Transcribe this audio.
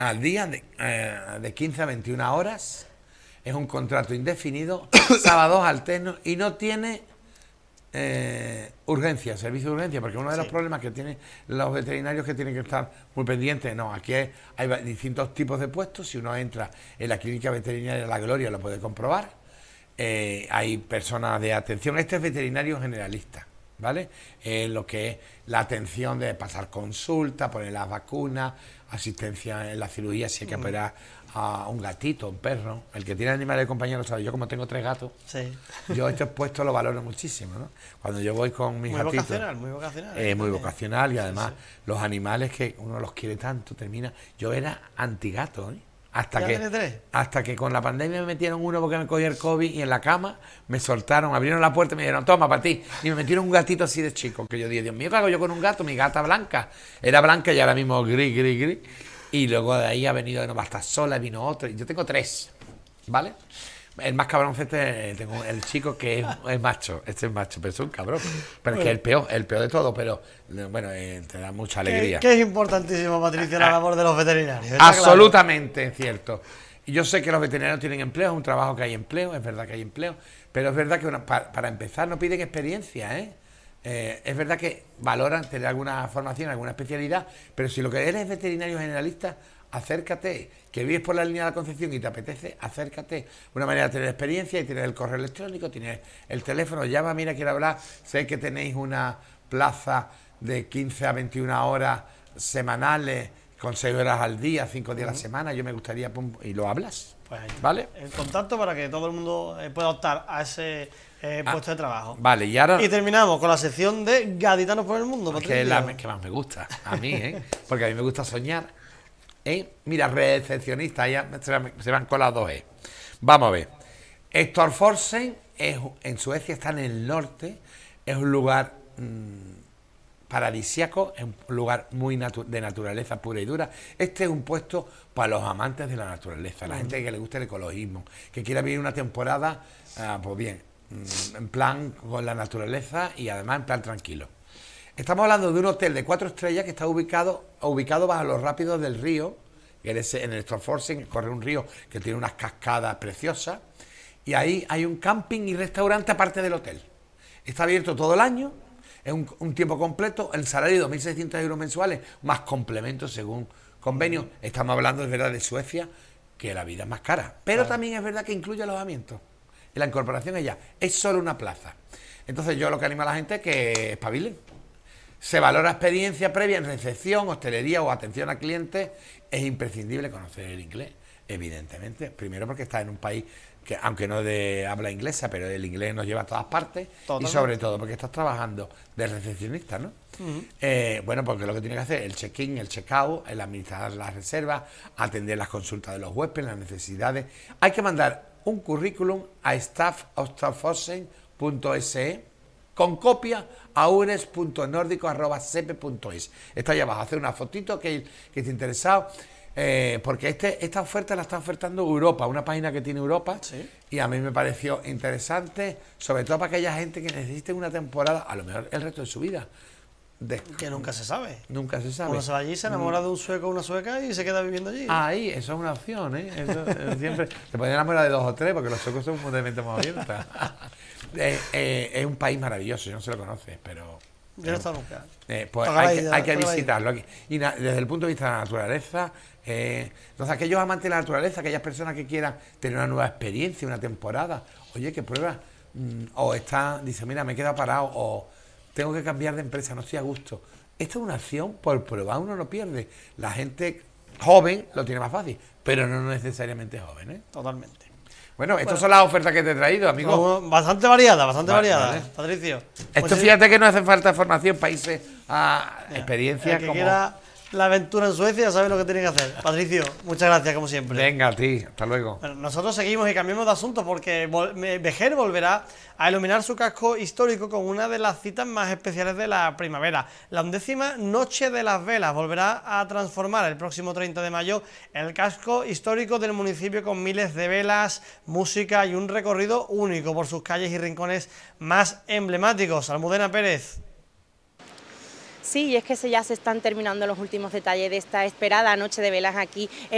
al día de 15 a 21 horas. Es un contrato indefinido, sábados alternos y no tiene urgencia, servicio de urgencia, porque uno de los problemas que tienen los veterinarios que tienen que estar muy pendientes, no, aquí hay distintos tipos de puestos. Si uno entra en la clínica veterinaria La Gloria lo puede comprobar. Hay personas de atención, este es veterinario generalista, ¿vale? Lo que es la atención de pasar consulta, poner las vacunas, asistencia en la cirugía si hay que operar a un gatito, un perro. El que tiene animales de compañía lo sabe. Yo, como tengo 3 gatos, yo estos puestos lo valoro muchísimo, ¿no? Cuando yo voy con mis gatitos, muy vocacional. muy vocacional, y además los animales que uno los quiere tanto, termina. Yo era antigato, ¿eh? Hasta que con la pandemia me metieron uno porque me cogí el COVID y en la cama me soltaron, abrieron la puerta y me dijeron, toma, para ti. Y me metieron un gatito así de chico, que yo dije, Dios mío, ¿qué hago yo con un gato? Mi gata blanca. Era blanca y ahora mismo gris. Y luego de ahí ha venido, no va a estar sola, vino otro. Y yo tengo 3, ¿vale? El más cabrón tengo el chico que es macho, este es macho, pero es un cabrón. Pero es que el peor de todo, pero bueno, te da mucha alegría. Que es importantísimo, Patricio, la labor de los veterinarios. Absolutamente claro. Cierto. Y yo sé que los veterinarios tienen empleo, es un trabajo que hay empleo, es verdad que hay empleo, pero es verdad que para empezar no piden experiencia, ¿eh? Es verdad que valoran tener alguna formación, alguna especialidad, pero si lo que eres veterinario generalista, acércate, que vives por la línea de la Concepción y te apetece, acércate. Una manera de tener experiencia y tienes el correo electrónico, tienes el teléfono, llama, mira, quiero hablar, sé que tenéis una plaza de 15 a 21 horas semanales, con 6 horas al día, 5 días a la semana, yo me gustaría, y lo hablas, pues ¿vale? El contacto para que todo el mundo pueda optar a ese puesto de trabajo. Vale, y terminamos con la sección de gaditanos por el mundo, Patricio. Que es la que más me gusta, a mí, porque a mí me gusta soñar. Mira, recepcionista, ya se me han colado 2 Vamos a ver. Storforsen en Suecia, está en el norte, es un lugar paradisíaco, es un lugar muy de naturaleza pura y dura. Este es un puesto para los amantes de la naturaleza, la gente que le gusta el ecologismo, que quiera vivir una temporada, pues bien, en plan con la naturaleza y además en plan tranquilo. Estamos hablando de un hotel de 4 estrellas que está ubicado bajo los rápidos del río, que en el Storforsen corre un río que tiene unas cascadas preciosas, y ahí hay un camping y restaurante aparte del hotel. Está abierto todo el año, es un tiempo completo, el salario de 2.600 euros mensuales, más complementos según convenio. Estamos hablando, es verdad, de Suecia, que la vida es más cara, pero también es verdad que incluye alojamiento. Y la incorporación es solo una plaza. Entonces yo lo que animo a la gente es que espabilen. Se valora experiencia previa en recepción, hostelería o atención a clientes. Es imprescindible conocer el inglés, evidentemente. Primero porque está en un país que, aunque no de habla inglesa, pero el inglés nos lleva a todas partes. Totalmente. Y sobre todo porque estás trabajando de recepcionista, ¿no? Bueno, porque lo que tiene que hacer es el check-in, el check-out, el administrar las reservas, atender las consultas de los huéspedes, las necesidades. Hay que mandar un currículum a staff@storforsen.se con copia a ures.nordico@sepe.es. Está ahí abajo, hacer una fotito que esté interesado, porque esta oferta la está ofertando Europa, una página que tiene Europa, y a mí me pareció interesante, sobre todo para aquella gente que necesite una temporada, a lo mejor el resto de su vida. Que nunca se sabe. Nunca se sabe. Uno se va allí, se enamora de un sueco o una sueca y se queda viviendo allí. Ahí, eso es una opción, ¿eh? Eso, siempre te pueden enamorar de 2 o 3 porque los suecos son muy mente más abiertos. Es un país maravilloso, yo no se lo conoce, pero... Yo no estaba nunca. Pues hay que visitarlo. Y desde el punto de vista de la naturaleza, entonces aquellos amantes de la naturaleza, aquellas personas que quieran tener una nueva experiencia, una temporada, oye, que prueba, dice, mira, me he quedado parado, o tengo que cambiar de empresa, no estoy a gusto. Esta es una acción, por probar uno no pierde. La gente joven lo tiene más fácil, pero no necesariamente joven, ¿eh? Totalmente. Bueno, estas son las ofertas que te he traído, amigo. Bastante variada, vale. Patricio. Esto fíjate que no hace falta formación para irse a experiencias como... quiera la aventura en Suecia sabe lo que tiene que hacer. Patricio, muchas gracias como siempre. Venga, a ti, hasta luego. Bueno, nosotros seguimos y cambiamos de asunto porque Vejer volverá a iluminar su casco histórico con una de las citas más especiales de la primavera. La 11ª Noche de las Velas volverá a transformar el próximo 30 de mayo el casco histórico del municipio con miles de velas, música y un recorrido único por sus calles y rincones más emblemáticos. Almudena Pérez. Sí, y es que ya se están terminando los últimos detalles de esta esperada noche de velas aquí en